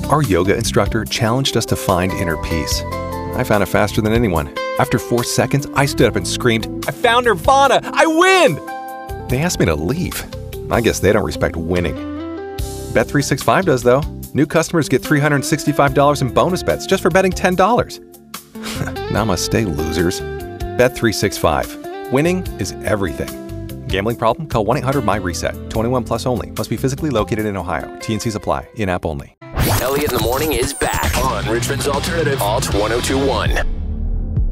Our yoga instructor challenged us to find inner peace. I found it faster than anyone. After 4 seconds, I stood up and screamed, "I found Nirvana! I win!" They asked me to leave. I guess they don't respect winning. Bet365 does, though. New customers get $365 in bonus bets just for betting $10. Namaste, losers. Bet365. Winning is everything. Gambling problem? Call 1-800-MY-RESET. 21 plus only. Must be physically located in Ohio. T&Cs apply. In-app only. Elliott in the Morning is back on Richmond's Alternative Alt 1021.